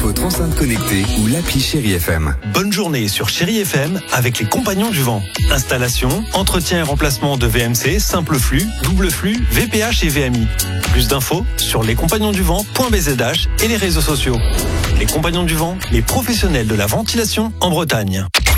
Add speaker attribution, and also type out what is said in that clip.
Speaker 1: votre enceinte connectée ou l'appli Chéri FM.
Speaker 2: Bonne journée sur Chéri FM avec les Compagnons du Vent. Installation, entretien et remplacement de VMC, simple flux, double flux, VPH et VMI. Plus d'infos sur lescompagnonsduvent.bzh et les réseaux sociaux. Les Compagnons du Vent, les professionnels de la ventilation en Bretagne.